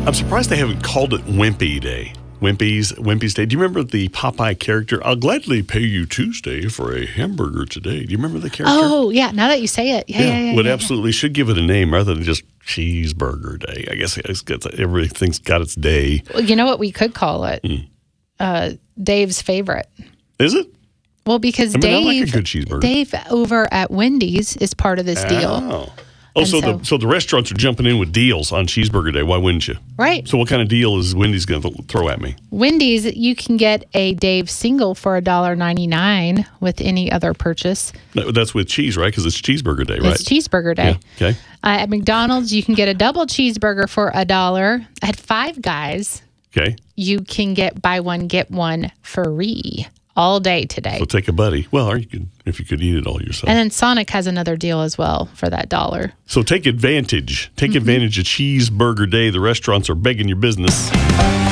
I'm surprised they haven't called it Wimpy Day. Wimpy's Day. Do you remember the Popeye character? I'll gladly pay you Tuesday for a hamburger today. Do you remember the character? Oh, yeah. Now that you say it. Yeah. Absolutely should give it a name rather than just Cheeseburger Day. I guess everything's got its day. Well, you know what we could call it? Dave's favorite. Is it? Well, because I like a good cheeseburger. Dave over at Wendy's is part of this deal. Oh, so the restaurants are jumping in with deals on Cheeseburger Day. Why wouldn't you? Right. So what kind of deal is Wendy's going to throw at me? Wendy's, you can get a Dave single for $1.99 with any other purchase. That's with cheese, right? Because it's Cheeseburger Day, right? It's Cheeseburger Day. Yeah. Okay. At McDonald's, you can get a double cheeseburger for $1. At Five Guys, okay, you can buy one, get one free all day today. So take a buddy. Well, or if you could eat it all yourself. And then Sonic has another deal as well for that $1. So take advantage. Take advantage of Cheeseburger Day. The restaurants are begging your business.